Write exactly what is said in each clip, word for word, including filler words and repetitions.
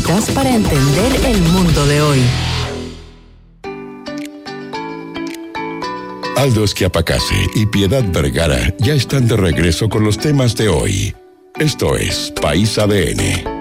necesitas para entender el mundo de hoy. Aldo Schiapacase y Piedad Vergara ya están de regreso con los temas de hoy. Esto es País A D N.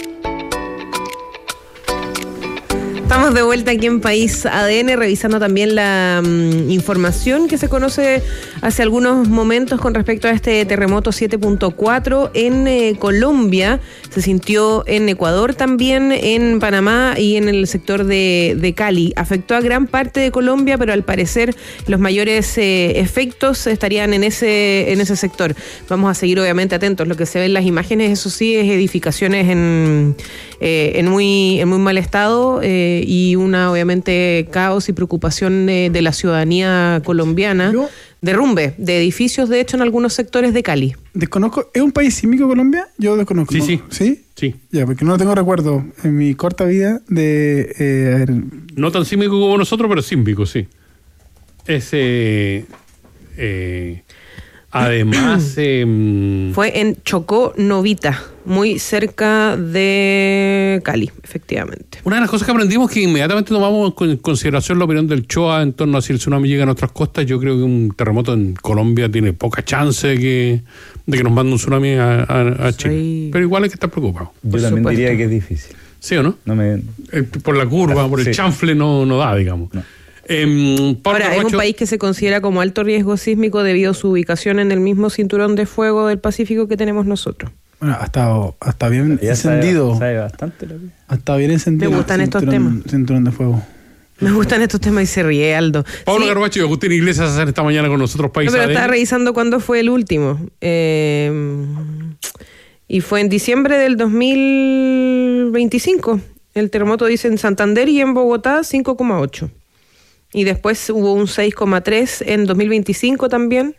Estamos de vuelta aquí en País A D N, revisando también la um, información que se conoce hace algunos momentos con respecto a este terremoto siete punto cuatro en eh, Colombia. Se sintió en Ecuador también, en Panamá y en el sector de, de Cali. Afectó a gran parte de Colombia, pero al parecer los mayores eh, efectos estarían en ese, en ese sector. Vamos a seguir obviamente atentos. Lo que se ve en las imágenes, eso sí, es edificaciones en, eh, en, muy, en muy mal estado, eh, y una, obviamente, caos y preocupación de, de la ciudadanía colombiana. Yo, derrumbe de edificios, de hecho, en algunos sectores de Cali. Desconozco, ¿es un país sísmico Colombia? Yo desconozco. Sí, sí. ¿Sí? Sí. Ya, porque no tengo recuerdo en mi corta vida de... Eh, ver... No tan sísmico como nosotros, pero sísmico, sí. Es... Eh, eh, además... eh, Fue en Chocó, Novita, muy cerca de Cali, efectivamente. Una de las cosas que aprendimos es que inmediatamente tomamos en consideración la opinión del C H O A en torno a si el tsunami llega a nuestras costas. Yo creo que un terremoto en Colombia tiene poca chance de que, de que nos mande un tsunami a, a, a Chile. Sí. Pero igual hay que estar preocupado. Yo también supuesto. diría que es difícil. ¿Sí o no? no me... eh, por la curva, por el sí. chanfle no, no da, digamos. No. Eh, Ahora, Carbacho, es un país que se considera como alto riesgo sísmico debido a su ubicación en el mismo cinturón de fuego del Pacífico que tenemos nosotros. Bueno, ha estado, hasta bien ya encendido. Sabe, sabe bastante lo que... Ha estado bien encendido. Me gustan estos temas. Cinturón de fuego. Me gustan estos temas y se ríe Aldo. Pablo sí. Carbacho y Agustín Iglesias hacen esta mañana con nosotros País No, pero A D N. estaba revisando cuándo fue el último. Eh, y fue en diciembre del dos mil veinticinco. El terremoto dice en Santander y en Bogotá cinco coma ocho. Y después hubo un seis coma tres en dos mil veinticinco también.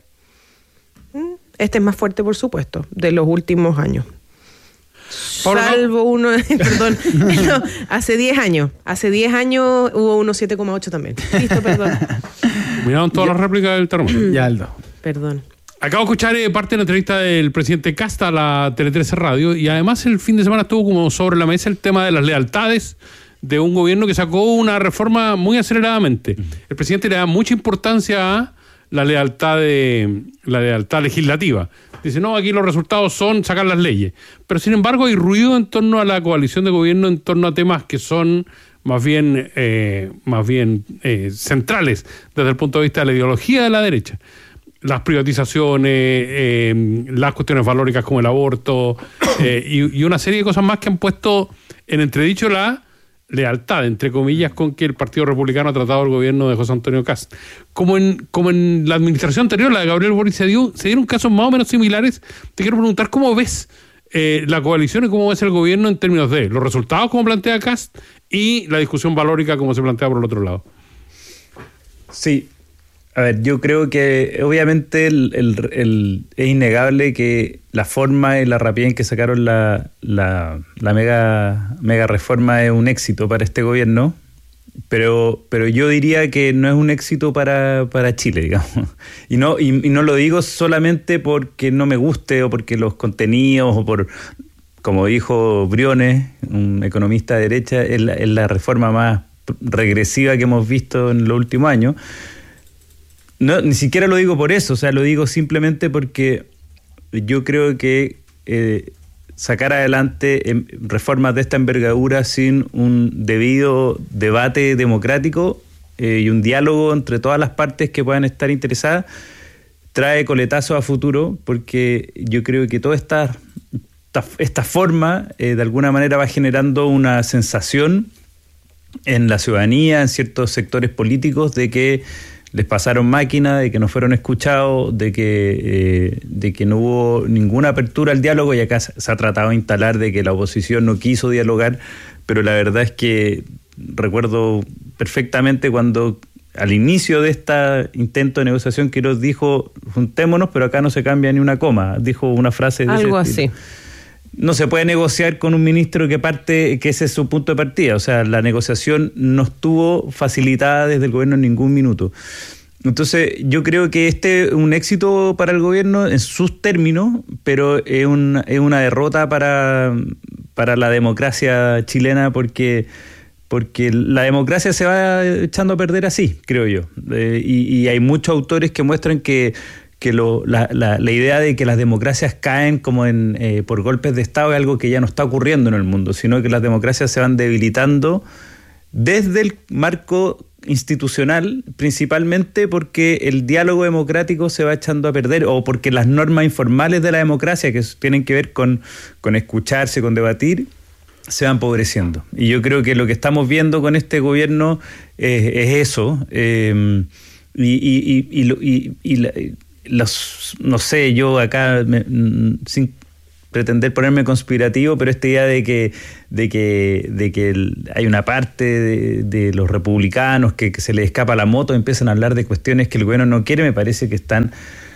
Este es más fuerte, por supuesto, de los últimos años. Pablo, Salvo uno, perdón, no, hace diez años. Hace diez años hubo uno siete coma ocho también. Listo, perdón. Miraron todas las réplicas del terremoto. Ya, Aldo. Perdón. Acabo de escuchar eh, parte de la entrevista del presidente Casta a la Tele trece Radio, y además el fin de semana estuvo como sobre la mesa el tema de las lealtades de un gobierno que sacó una reforma muy aceleradamente. El presidente le da mucha importancia a la lealtad de la lealtad legislativa. Dice, no, aquí los resultados son sacar las leyes. Pero sin embargo hay ruido en torno a la coalición de gobierno, en torno a temas que son más bien, eh, más bien eh, centrales desde el punto de vista de la ideología de la derecha. Las privatizaciones, eh, las cuestiones valóricas como el aborto, eh, y, y una serie de cosas más que han puesto en entredicho la lealtad, entre comillas, con que el Partido Republicano ha tratado al gobierno de José Antonio Kast. Como en, como en la administración anterior, la de Gabriel Boric, se, dio, se dieron casos más o menos similares. Te quiero preguntar cómo ves eh, la coalición y cómo ves el gobierno en términos de los resultados, como plantea Kast, y la discusión valórica, como se plantea por el otro lado. Sí. A ver, yo creo que obviamente el, el, el, es innegable que la forma y la rapidez en que sacaron la, la, la mega, mega reforma es un éxito para este gobierno, pero, pero yo diría que no es un éxito para, para Chile, digamos. Y no, y, y no lo digo solamente porque no me guste o porque los contenidos o por, como dijo Briones, un economista de derecha, es la, es la reforma más regresiva que hemos visto en los últimos años. No, ni siquiera lo digo por eso, o sea, lo digo simplemente porque yo creo que eh, sacar adelante eh, reformas de esta envergadura sin un debido debate democrático eh, y un diálogo entre todas las partes que puedan estar interesadas trae coletazos a futuro, porque yo creo que toda esta, esta, esta forma eh, de alguna manera va generando una sensación en la ciudadanía, en ciertos sectores políticos, de que les pasaron máquina, de que no fueron escuchados, de que, eh, de que no hubo ninguna apertura al diálogo, y acá se ha tratado de instalar de que la oposición no quiso dialogar, pero la verdad es que recuerdo perfectamente cuando al inicio de este intento de negociación Quirós dijo, juntémonos, pero acá no se cambia ni una coma, dijo una frase de algo ese así. No se puede negociar con un ministro que parte, que ese es su punto de partida. O sea, la negociación no estuvo facilitada desde el gobierno en ningún minuto. Entonces, yo creo que este es un éxito para el gobierno en sus términos, pero es, un, es una derrota para, para la democracia chilena, porque, porque la democracia se va echando a perder así, creo yo. Eh, y, y hay muchos autores que muestran que, que lo, la, la, la idea de que las democracias caen como en, eh, por golpes de Estado es algo que ya no está ocurriendo en el mundo, sino que las democracias se van debilitando desde el marco institucional, principalmente porque el diálogo democrático se va echando a perder, o porque las normas informales de la democracia, que tienen que ver con, con escucharse, con debatir, se van empobreciendo. Y yo creo que lo que estamos viendo con este gobierno es, es eso. Eh, y, y, y, y, y, y, y los, no sé, yo acá, me, sin pretender ponerme conspirativo, pero esta idea de que de que de que el, hay una parte de, de los republicanos que, que se les escapa la moto, empiezan a hablar de cuestiones que el gobierno no quiere, me parece que están,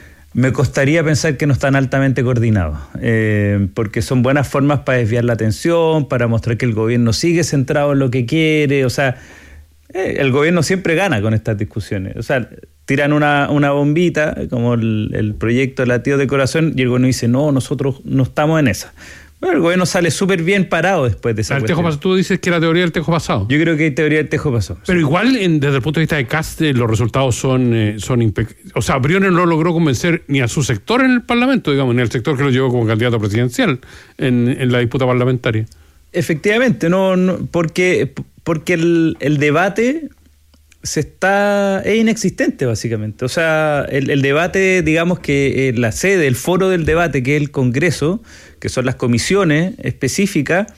me costaría pensar que no están altamente coordinados, eh, porque son buenas formas para desviar la atención, para mostrar que el gobierno sigue centrado en lo que quiere, o sea, eh, el gobierno siempre gana con estas discusiones, o sea, tiran una, una bombita, como el, el proyecto Latidos de Corazón, y el gobierno dice, no, nosotros no estamos en esa. Bueno, el gobierno sale súper bien parado después de esa el cuestión. tejo, tú dices que la teoría del tejo pasado. Yo creo que hay teoría del tejo pasado. Pero sí. igual, en, desde el punto de vista de Kast, eh, los resultados son, eh, son impecables. O sea, Briones no logró convencer ni a su sector en el Parlamento, digamos, ni al sector que lo llevó como candidato presidencial en, en la disputa parlamentaria. Efectivamente, no, no porque, porque el, el debate se está es inexistente básicamente, o sea, el, el debate, digamos que eh, la sede, el foro del debate, que es el Congreso, que son las comisiones específicas,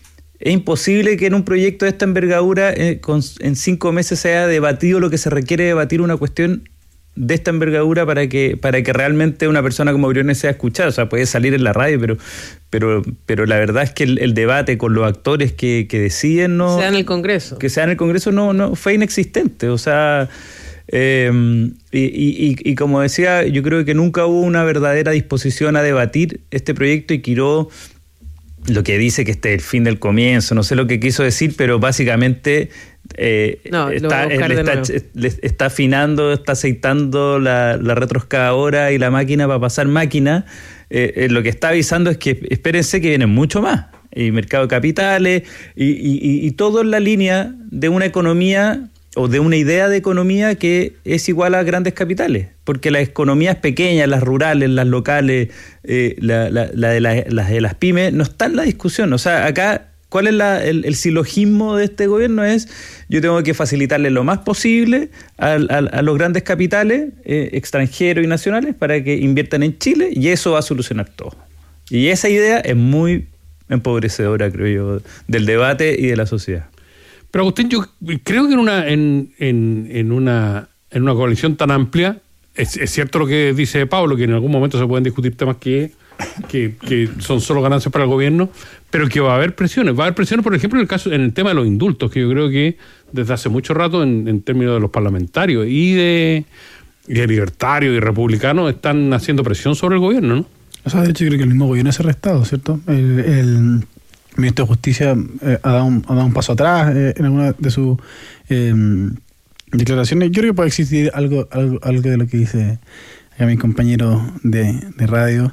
es imposible que en un proyecto de esta envergadura eh, con, en cinco meses se haya debatido lo que se requiere debatir una cuestión de esta envergadura para que para que realmente una persona como Briones sea escuchada. O sea, puede salir en la radio, pero pero pero la verdad es que el, el debate con los actores que, que deciden no... Sea en el Congreso. Que sea en el Congreso no, no fue inexistente. O sea, eh, y, y, y como decía, yo creo que nunca hubo una verdadera disposición a debatir este proyecto, y Quiró lo que dice que este es el fin del comienzo, no sé lo que quiso decir, pero básicamente... Eh, no, está, le está, le está afinando, está aceitando la, la retroexcavadora y la máquina para pasar máquina. Eh, eh, lo que está avisando es que espérense que vienen mucho más, y mercado de capitales y, y, y todo en la línea de una economía o de una idea de economía que es igual a grandes capitales, porque las economías pequeñas, las rurales, las locales, eh, la, la, la de la, las de las pymes, no está en la discusión. O sea, acá ¿cuál es la, el, el silogismo de este gobierno? Es, yo tengo que facilitarle lo más posible a, a, a los grandes capitales eh, extranjeros y nacionales para que inviertan en Chile, y eso va a solucionar todo. Y esa idea es muy empobrecedora, creo yo, del debate y de la sociedad. Pero Agustín, yo creo que en una en, en, en una en una coalición tan amplia, es, es cierto lo que dice Pablo, que en algún momento se pueden discutir temas que Que, que son solo ganancias para el gobierno, pero que va a haber presiones. Va a haber presiones, por ejemplo, en el caso en el tema de los indultos, que yo creo que desde hace mucho rato, en, en términos de los parlamentarios y de, y de libertarios y republicanos, están haciendo presión sobre el gobierno, ¿no? O sea, de hecho, yo creo que el mismo gobierno es arrestado, ¿cierto? El, el ministro de Justicia eh, ha, dado un, ha dado un paso atrás eh, en alguna de sus eh, declaraciones. Yo creo que puede existir algo, algo, algo de lo que dice acá mi compañero de, de radio.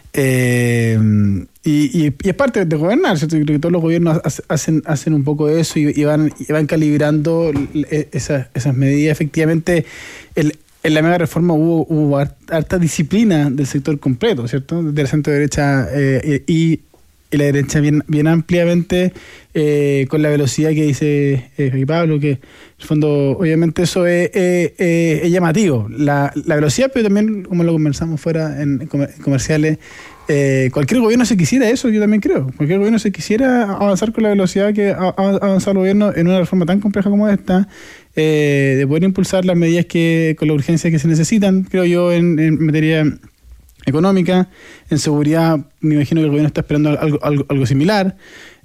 Eh, y, y, y es parte de gobernar, ¿cierto? Yo creo que todos los gobiernos hacen, hacen un poco de eso, y, y, van, y van calibrando esas, esas medidas. Efectivamente, el, en la mega reforma hubo, hubo harta disciplina del sector completo, ¿cierto? De la centro derecha eh, y, y la derecha bien, bien ampliamente, eh, con la velocidad que dice eh, Pablo, que en el fondo obviamente eso es, es, es, es llamativo, la, la velocidad, pero también, como lo conversamos fuera en comerciales, eh, cualquier gobierno se quisiera eso, yo también creo, cualquier gobierno se quisiera avanzar con la velocidad que ha avanzado el gobierno en una reforma tan compleja como esta, eh, de poder impulsar las medidas que con la urgencia que se necesitan, creo yo, en, en materia económica, en seguridad. Me imagino que el gobierno está esperando algo, algo, algo similar,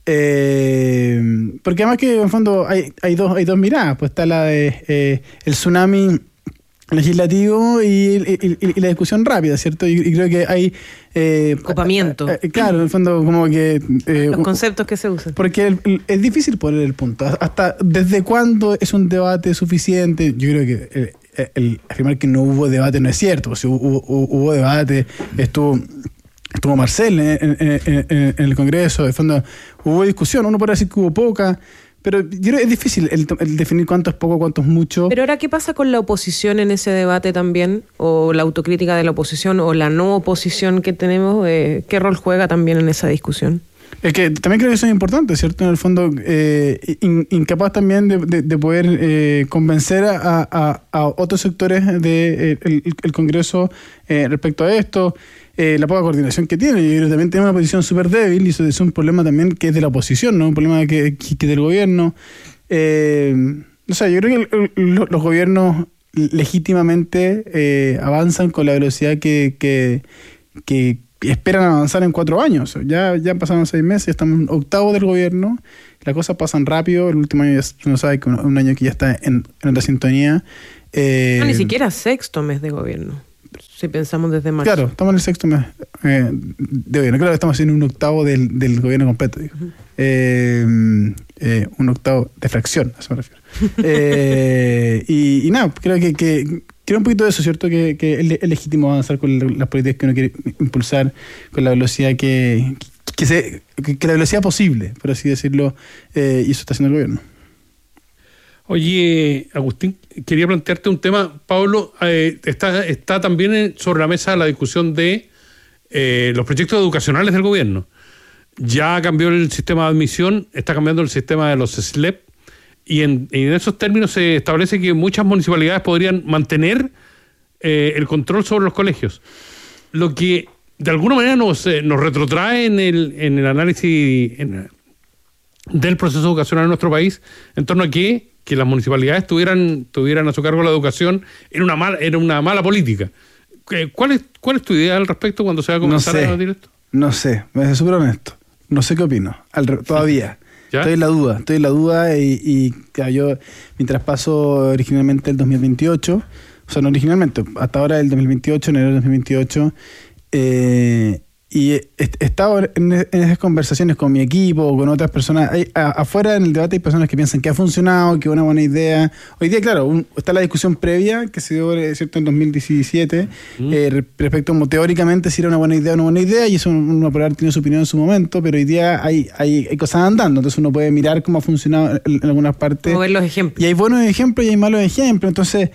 eh, porque además que en el fondo hay, hay dos hay dos miradas, pues está la de eh, el tsunami legislativo y, y, y la discusión rápida, ¿cierto? Y, y creo que hay eh, copamiento. Eh, eh, claro, en el fondo como que eh, los conceptos que se usan. Porque el, el, es difícil poner el punto. Hasta desde cuándo es un debate suficiente. Yo creo que el, el afirmar que no hubo debate no es cierto. Pues, hubo, hubo, hubo debate, estuvo estuvo Marcel en, en, en, en el Congreso, de fondo hubo discusión, uno puede decir que hubo poca, pero yo creo que es difícil el, el definir cuánto es poco, cuánto es mucho. Pero ahora, ¿qué pasa con la oposición en ese debate también? ¿O la autocrítica de la oposición o la no oposición que tenemos? Eh, ¿Qué rol juega también en esa discusión? Es que también creo que eso es importante, ¿cierto? En el fondo, eh, in, incapaz también de, de, de poder eh, convencer a, a, a otros sectores del de, el, el Congreso eh, respecto a esto, eh, la poca coordinación que tiene. Yo creo que también tiene una posición súper débil y eso es un problema también que es de la oposición, ¿no? Un problema que, que, que del gobierno. Eh, o sea, yo creo que el, el, los gobiernos legítimamente eh, avanzan con la velocidad que... que, que esperan avanzar en cuatro años. Ya, ya pasaron seis meses, ya estamos en octavo del gobierno, las cosas pasan rápido, el último año ya uno sabe que un, un año que ya está en, en otra sintonía. Eh, no, ni siquiera sexto mes de gobierno, si pensamos desde marzo. Claro, estamos en el sexto mes eh, de gobierno, claro, estamos en un octavo del, del gobierno completo, digo. Uh-huh. eh, eh, un octavo de fracción, a eso me refiero. eh, y, y nada, creo que, que creo un poquito de eso, ¿cierto? Que, que es legítimo avanzar con las políticas que uno quiere impulsar con la velocidad que, que, se, que la velocidad posible, por así decirlo, eh, y eso está haciendo el gobierno. Oye, Agustín, quería plantearte un tema. Pablo, eh, está, está también sobre la mesa la discusión de eh, los proyectos educacionales del gobierno. Ya cambió el sistema de admisión, está cambiando el sistema de los S L E P, y en, en esos términos se establece que muchas municipalidades podrían mantener eh, el control sobre los colegios, lo que de alguna manera nos, eh, nos retrotrae en el, en el análisis en, del proceso educacional en nuestro país, en torno a que, que las municipalidades tuvieran, tuvieran a su cargo la educación era una mala, era una mala política. ¿Cuál es, ¿Cuál es tu idea al respecto cuando se va a comenzar no sé, a debatir esto? No sé, me voy a ser súper honesto. No sé qué opino, al re- todavía. ¿Ya? Estoy en la duda, estoy en la duda y, y claro, yo, mi traspaso originalmente el dos mil veintiocho, o sea, no originalmente, hasta ahora el dos mil veintiocho, enero del dos mil veintiocho, eh, y he, he estado en, en esas conversaciones con mi equipo, con otras personas. Hay, a, afuera en el debate hay personas que piensan que ha funcionado, que es una buena idea. Hoy día, claro, un, está la discusión previa que se dio, ¿cierto?, en dos mil diecisiete, mm. eh, respecto a teóricamente si era una buena idea o no buena idea, y eso uno puede haber tenido su opinión en su momento, pero hoy día hay, hay, hay cosas andando, entonces uno puede mirar cómo ha funcionado en, en algunas partes. Como ver los ejemplos. Y hay buenos ejemplos y hay malos ejemplos. Entonces,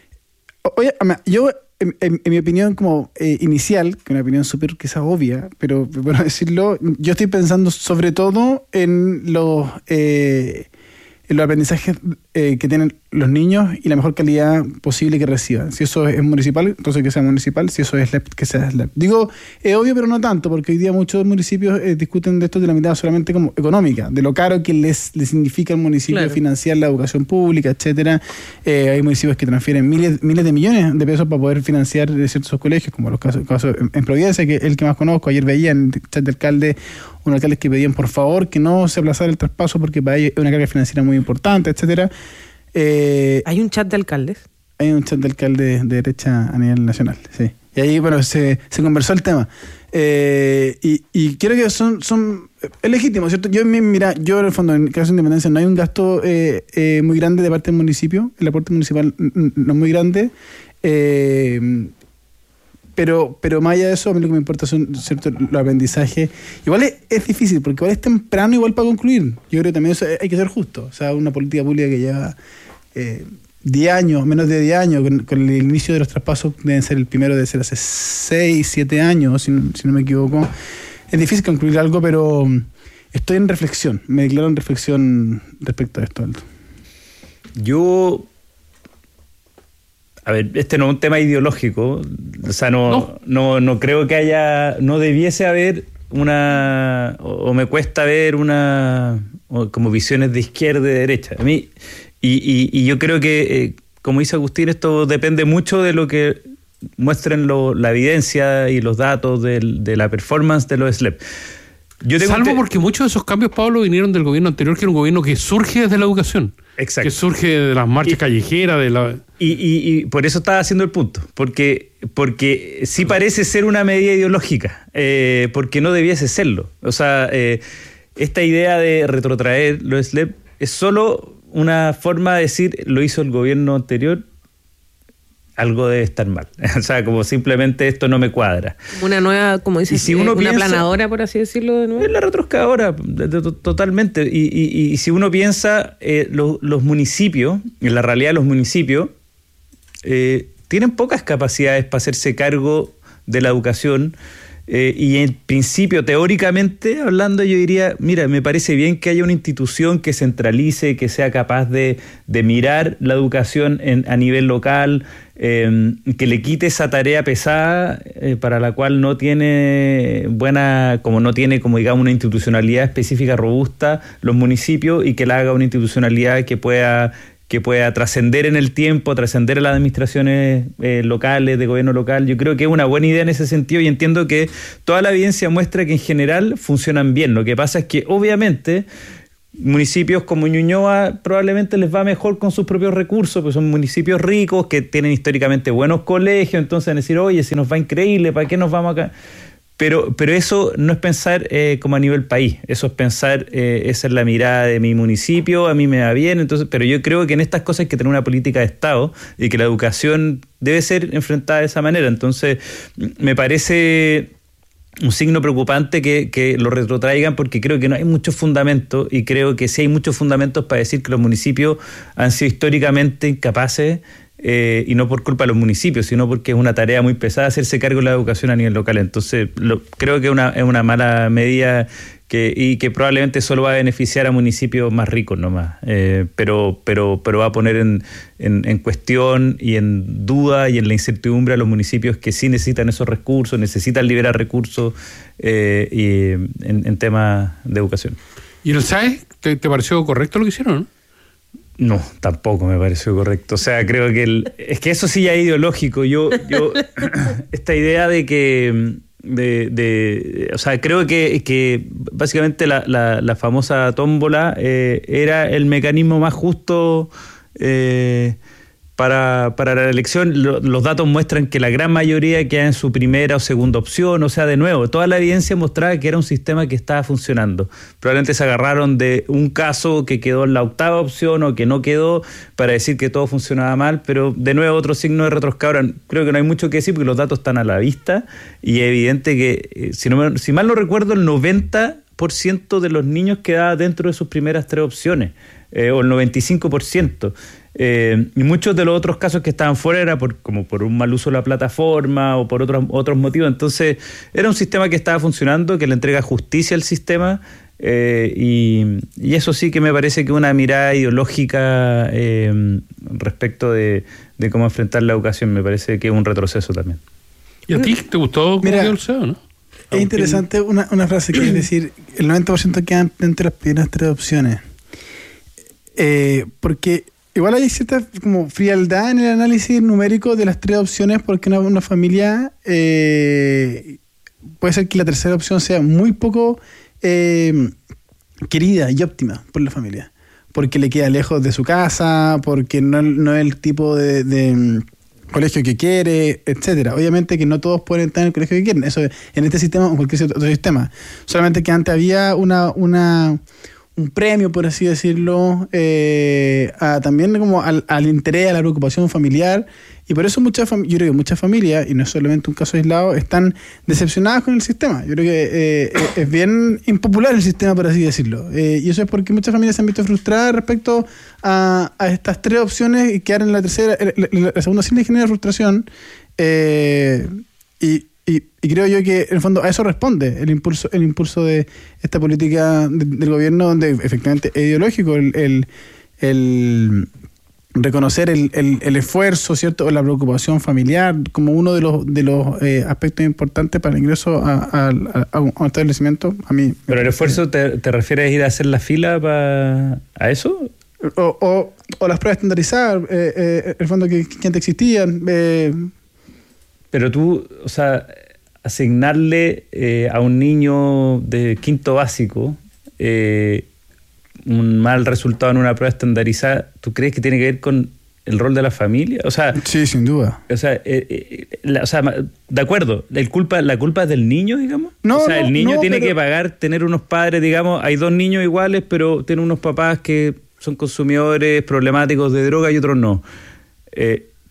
oye, yo... En, en, en mi opinión como eh, inicial, que es una opinión súper quizás obvia, pero bueno decirlo, yo estoy pensando sobre todo en los, eh, en los aprendizajes eh, que tienen los niños y la mejor calidad posible que reciban. Si eso es municipal, entonces que sea municipal. Si eso es S L E P, que sea S L E P. Digo, es obvio, pero no tanto, porque hoy día muchos municipios eh, discuten de esto de la mirada solamente como económica, de lo caro que les, les significa al municipio claro. financiar la educación pública, etcétera. Eh, hay municipios que transfieren miles, miles de millones de pesos para poder financiar ciertos colegios, como los casos, casos en, en Providencia, que es el que más conozco. Ayer veía en el chat de alcalde unos alcaldes que pedían por favor que no se aplazara el traspaso porque para ellos es una carga financiera muy importante, etcétera. Eh, ¿Hay un chat de alcaldes? Hay un chat de alcaldes de derecha a nivel nacional, sí. Y ahí, bueno, se, se conversó el tema. Eh, y, y creo que son, son es legítimo, ¿cierto? Yo, mira, yo en el fondo, en el caso de Independencia, no hay un gasto eh, eh, muy grande de parte del municipio. El aporte municipal no es muy grande. Eh, Pero, pero más allá de eso, a mí lo que me importa son, ¿cierto?, los aprendizajes. Igual es, es difícil, porque igual es temprano igual para concluir. Yo creo que también eso hay que ser justo. O sea, una política pública que lleva eh, diez años, menos de diez años, con, con el inicio de los traspasos, deben ser el primero de ser hace seis, siete años, si, si no me equivoco. Es difícil concluir algo, pero estoy en reflexión. Me declaro en reflexión respecto a esto, Aldo. Yo... A ver, este no es un tema ideológico, o sea, no, no, no, no creo que haya, no debiese haber una, o, o me cuesta ver una, como visiones de izquierda y de derecha. A mí, y, y, y yo creo que, eh, como dice Agustín, esto depende mucho de lo que muestren lo, la evidencia y los datos del, de la performance de los S L E P. Yo tengo Salvo te... porque muchos de esos cambios, Pablo, vinieron del gobierno anterior, que era un gobierno que surge desde la educación. Exacto. Que surge de las marchas y, callejeras, de la... Y, y, y por eso estaba haciendo el punto, porque, porque sí parece ser una medida ideológica, eh, porque no debiese serlo. O sea, eh, esta idea de retrotraer los S L E P es solo una forma de decir, lo hizo el gobierno anterior, algo debe estar mal. O sea, como simplemente esto no me cuadra. Una nueva, como dices, si uno una piensa, planadora, por así decirlo, de nuevo. Es la retroexcavadora, de, de, de, totalmente. Y, y, y si uno piensa, eh, los, los municipios, en la realidad los municipios, eh, tienen pocas capacidades para hacerse cargo de la educación. Eh, y en principio, teóricamente hablando, yo diría, mira, me parece bien que haya una institución que centralice, que sea capaz de, de mirar la educación en, a nivel local, eh, que le quite esa tarea pesada eh, para la cual no tiene buena, como no tiene, como digamos, una institucionalidad específica robusta los municipios, y que la haga una institucionalidad que pueda que pueda trascender en el tiempo, trascender a las administraciones eh, locales, de gobierno local. Yo creo que es una buena idea en ese sentido, y entiendo que toda la evidencia muestra que en general funcionan bien. Lo que pasa es que obviamente municipios como Ñuñoa probablemente les va mejor con sus propios recursos, porque son municipios ricos que tienen históricamente buenos colegios, entonces van a decir, oye, si nos va increíble, ¿para qué nos vamos acá? Pero, pero eso no es pensar eh, como a nivel país, eso es pensar, eh, esa es la mirada de mi municipio, a mí me va bien, entonces, pero yo creo que en estas cosas hay que tener una política de Estado y que la educación debe ser enfrentada de esa manera. Entonces, me parece un signo preocupante que, que lo retrotraigan, porque creo que no hay muchos fundamentos, y creo que sí hay muchos fundamentos para decir que los municipios han sido históricamente incapaces. Eh, y no por culpa de los municipios, sino porque es una tarea muy pesada hacerse cargo de la educación a nivel local. Entonces, lo, creo que es una, es una mala medida que, y que probablemente solo va a beneficiar a municipios más ricos nomás, eh, pero, pero, pero va a poner en, en, en cuestión y en duda y en la incertidumbre a los municipios que sí necesitan esos recursos, necesitan liberar recursos eh, y en, en temas de educación. ¿Y el S A E te, te pareció correcto lo que hicieron, no? No, tampoco me pareció correcto. O sea, creo que el, es que eso sí ya es ideológico. Yo, yo esta idea de que, de, de, o sea, creo que, que básicamente la, la, la famosa tómbola eh, era el mecanismo más justo eh, para, para la elección. Lo, los datos muestran que la gran mayoría queda en su primera o segunda opción. O sea, de nuevo, toda la evidencia mostraba que era un sistema que estaba funcionando. Probablemente se agarraron de un caso que quedó en la octava opción o que no quedó para decir que todo funcionaba mal, pero de nuevo otro signo de retroexcavadora. Creo que no hay mucho que decir porque los datos están a la vista, y es evidente que, si, no, si mal no recuerdo, el noventa por ciento de los niños quedaba dentro de sus primeras tres opciones, eh, o el noventa y cinco por ciento. Eh, y muchos de los otros casos que estaban fuera era por, como por un mal uso de la plataforma o por otros, otros motivos. Entonces era un sistema que estaba funcionando, que le entrega justicia al sistema, eh, y, y eso sí que me parece que una mirada ideológica eh, respecto de, de cómo enfrentar la educación me parece que es un retroceso también. ¿Y a ti te gustó cómo quedó el S A E o no? Es interesante una, una frase que es decir, el noventa por ciento quedan entre las primeras tres opciones. Eh, porque igual hay cierta como frialdad en el análisis numérico de las tres opciones, porque una, una familia eh, puede ser que la tercera opción sea muy poco eh, querida y óptima por la familia, porque le queda lejos de su casa, porque no, no es el tipo de, de colegio que quiere, etcétera. Obviamente que no todos pueden estar en el colegio que quieren, eso en este sistema o en cualquier otro sistema. Solamente que antes había una... una un premio, por así decirlo, eh, a, también como al, al interés, a la preocupación familiar, y por eso muchas fam- yo creo que muchas familias, y no es solamente un caso aislado, están decepcionadas con el sistema. Yo creo que eh, es bien impopular el sistema, por así decirlo, eh, y eso es porque muchas familias se han visto frustradas respecto a, a estas tres opciones y quedar en la tercera, la, la, la segunda sí le genera frustración, eh, y Y, y creo yo que en el fondo a eso responde el impulso el impulso de esta política de, del gobierno, donde efectivamente es ideológico el, el, el reconocer el, el, el esfuerzo, ¿cierto?, o la preocupación familiar como uno de los de los eh, aspectos importantes para el ingreso a, a, a, a un establecimiento. A mí. ¿Pero el esfuerzo te, te refieres a ir a hacer la fila para a eso? O, o, o las pruebas estandarizadas, eh, eh, el fondo que, que antes existían. Eh, Pero tú, o sea, asignarle eh, a un niño de quinto básico eh, un mal resultado en una prueba estandarizada, ¿tú crees que tiene que ver con el rol de la familia? O sea, sí, sin duda. O sea, eh, eh, la, o sea de acuerdo, ¿el culpa, ¿la culpa es del niño, digamos? No, o sea, el no, niño no, tiene pero... que pagar, tener unos padres, digamos, hay dos niños iguales, pero tienen unos papás que son consumidores problemáticos de droga y otros no. Eh,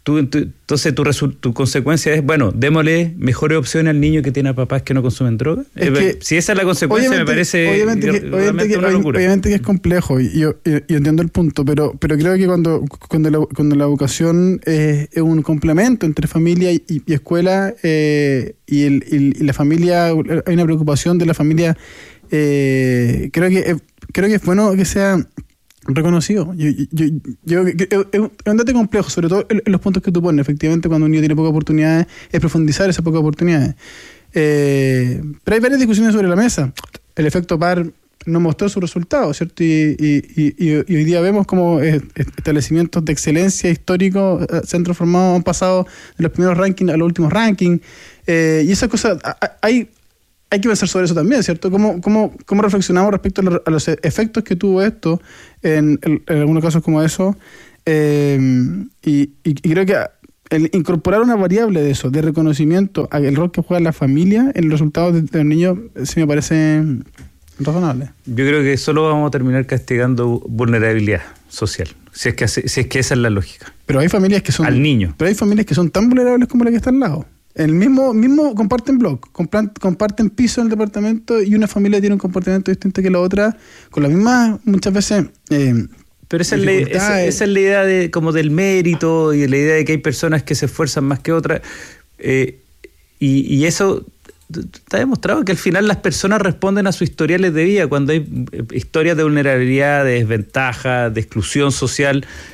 Tú, tú, entonces tu, resu- tu consecuencia es, bueno, démosle mejores opciones al niño que tiene a papás que no consumen droga. Es Eh, que, si esa es la consecuencia, me parece obviamente que, realmente obviamente que, una locura. obviamente que es complejo y yo, yo- yo entiendo el punto, pero, pero creo que cuando, cuando, la, cuando la educación eh, es un complemento entre familia y, y escuela eh, y, el, y, y la familia, hay una preocupación de la familia, eh, creo que eh, creo que es bueno que sea reconocido. Yo, yo, yo, yo- es un dato complejo, sobre todo en los puntos que tú pones. Efectivamente, cuando un niño tiene pocas oportunidades, es profundizar esas pocas oportunidades. Eh, pero hay varias discusiones sobre la mesa. El efecto par no mostró sus resultados, ¿cierto? Y, y, y, y- y hoy día vemos como eh, establecimientos de excelencia históricos eh, se han transformado, han pasado de los primeros rankings a los últimos rankings. Eh, y esas cosas, a- a- hay... Hay que pensar sobre eso también, ¿cierto? ¿Cómo, cómo, cómo reflexionamos respecto a, lo- a los efectos que tuvo esto en, en- en algunos casos como eso? Eh, y, y- y creo que el incorporar una variable de eso, de reconocimiento al rol que juega la familia en los resultados de, de los niños, sí me parece razonable. Yo creo que solo vamos a terminar castigando vulnerabilidad social, si es que, hace- si es que esa es la lógica. Pero hay familias que son... Al niño. Pero hay familias que son tan vulnerables como la que está al lado. El mismo, mismo comparten blog, compran- comparten piso en el departamento y una familia tiene un comportamiento distinto que la otra, con la misma, muchas veces... Eh, Pero esa es, la, esa, dificultades. esa es la idea de, como del mérito y la idea de que hay personas que se esfuerzan más que otras. Eh, y, y eso está demostrado que al final las personas responden a sus historiales de vida. Cuando hay eh, historias de vulnerabilidad, de desventaja, de exclusión social,